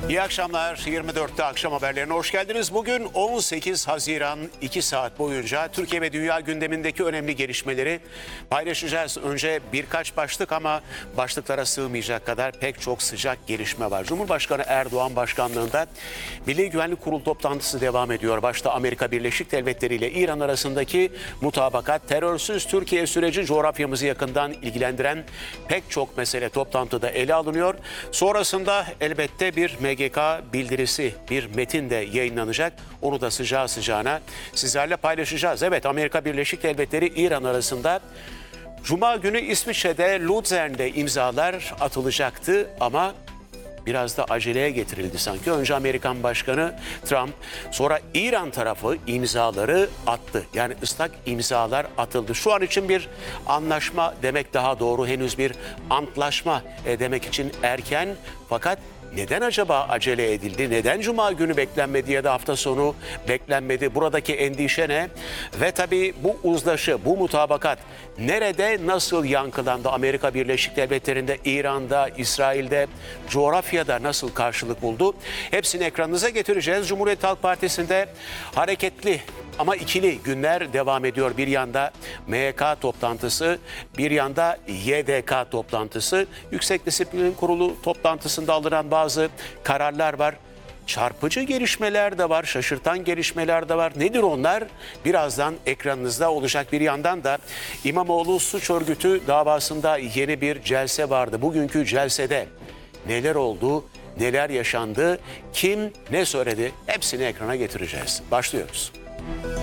İyi akşamlar. 24'te akşam haberlerine hoş geldiniz. Bugün 18 Haziran 2 saat boyunca Türkiye ve dünya gündemindeki önemli gelişmeleri paylaşacağız. Önce birkaç başlık ama başlıklara sığmayacak kadar pek çok sıcak gelişme var. Cumhurbaşkanı Erdoğan başkanlığında Milli Güvenlik Kurulu toplantısı devam ediyor. Başta Amerika Birleşik Devletleri ile İran arasındaki mutabakat, terörsüz Türkiye süreci, coğrafyamızı yakından ilgilendiren pek çok mesele toplantıda ele alınıyor. Sonrasında elbette bir MGK bildirisi, bir metin de yayınlanacak. Onu da sıcağı sıcağına sizlerle paylaşacağız. Evet, Amerika Birleşik Devletleri İran arasında Cuma günü İsviçre'de Luzern'de imzalar atılacaktı ama biraz da aceleye getirildi sanki. Önce Amerikan Başkanı Trump, sonra İran tarafı imzaları attı. Yani ıslak imzalar atıldı. Şu an için bir anlaşma demek daha doğru. Henüz bir antlaşma demek için erken. Fakat neden acaba acele edildi? Neden Cuma günü beklenmedi ya da hafta sonu beklenmedi? Buradaki endişe ne? Ve tabii bu uzlaşı, bu mutabakat nerede, nasıl yankılandı? Amerika Birleşik Devletleri'nde, İran'da, İsrail'de, coğrafyada nasıl karşılık buldu? Hepsini ekranınıza getireceğiz. Cumhuriyet Halk Partisi'nde hareketli ama ikili günler devam ediyor. Bir yanda MYK toplantısı, bir yanda YDK toplantısı. Yüksek Disiplin Kurulu toplantısında alınan bazı kararlar var. Çarpıcı gelişmeler de var, şaşırtan gelişmeler de var. Nedir onlar? Birazdan ekranınızda olacak. Bir yandan da İmamoğlu suç örgütü davasında yeni bir celse vardı. Bugünkü celsede neler oldu, neler yaşandı, kim ne söyledi? Hepsini ekrana getireceğiz. Başlıyoruz.